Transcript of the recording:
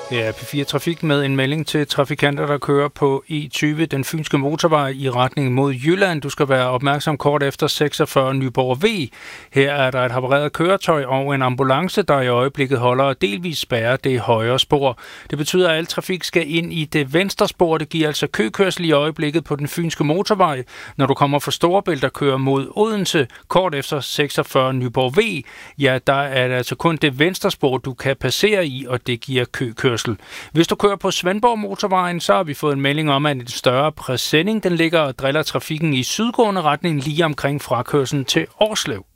Ja, P4 Trafik med en melding til trafikanter, der kører på E20, den fynske motorvej i retning mod Jylland. Du skal være opmærksom kort efter 46 Nyborg V. Her er der et havareret køretøj og en ambulance, der i øjeblikket holder og delvis spærrer det højre spor. Det betyder, at al trafik skal ind i det venstre spor. Det giver altså køkørsel i øjeblikket på den fynske motorvej. Når du kommer fra Storebælt og kører mod Odense, kort efter 46 Nyborg V, ja, der er det altså kun det venstre spor, du kan passere i, og det giver køkørsel. Hvis du kører på Svendborg motorvejen, så har vi fået en melding om, at en større præsending den ligger og driller trafikken i sydgående retning lige omkring frakørslen til Årslev.